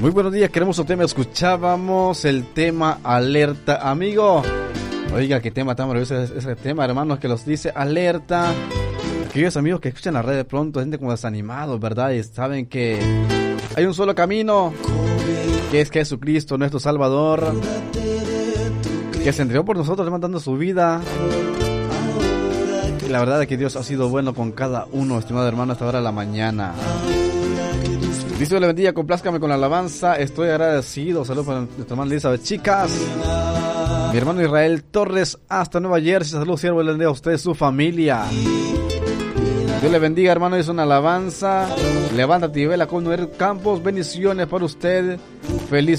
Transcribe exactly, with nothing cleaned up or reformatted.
Muy buenos días, queremos un tema. Escuchábamos el tema Alerta, amigo. Oiga, qué tema tan maravilloso es ese tema, hermanos, que los dice alerta. Aquellos amigos que escuchan la red de pronto, gente como desanimados, ¿verdad? Y saben que hay un solo camino, que es Jesucristo, nuestro Salvador, que se entregó por nosotros, levantando su vida. Y la verdad es que Dios ha sido bueno con cada uno, estimado hermano, hasta ahora de la mañana. Dios le bendiga, complázcame con la alabanza. Estoy agradecido. Saludos para nuestra hermana Elizabeth. Chicas, mi hermano Israel Torres, hasta Nueva Jersey. Saludos, siervo, le bendiga a usted, su familia. Dios le bendiga, hermano. Es una alabanza. Levántate y vela con Noel Campos. Bendiciones para usted. Feliz